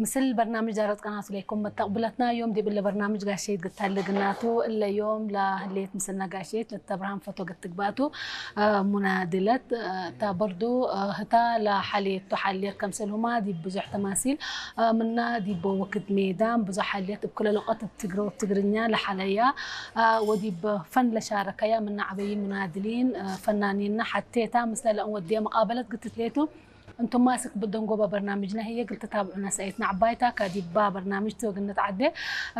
مثل برنامج دارت قناة ليكم متقبلتنا يوم دي بالبرنامج قاشيت قلت هلا قناتو إلا يوم لهليت مثلنا قاشيت للتبرهام فتو قلت تقباتو منادلت تا برضو هتا لحاليت تحليت كمسلهما دي بزح تماثيل منا دي بوقت ميدان بزح حاليت بكل لغات بتقرا وبتقرنيا لحاليا ودي بفن لشاركيا منا عبيين منادلين فنانين حتى تا مثل لأن ودي مقابلة قلت ليتو انتم ماسك بدهم جوبا برنامجنا هي قلت تتابعونا سايتنا عبايتا كادي با برنامج تو قلنا تعدي